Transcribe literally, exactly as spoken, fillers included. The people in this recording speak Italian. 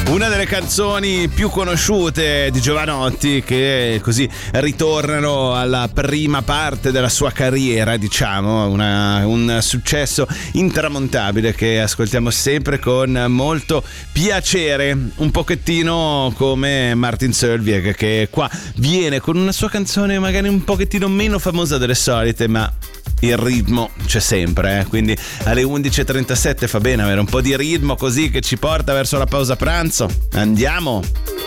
Una delle canzoni più conosciute di Jovanotti, che così ritornano alla prima parte della sua carriera, diciamo, una, un successo intramontabile che ascoltiamo sempre con molto piacere, un pochettino come Martin Solveig, che qua viene con una sua canzone magari un pochettino meno famosa delle solite, ma il ritmo c'è sempre, eh? Quindi alle undici e trentasette fa bene avere un po' di ritmo, così che ci porta verso la pausa pranzo. Andiamo!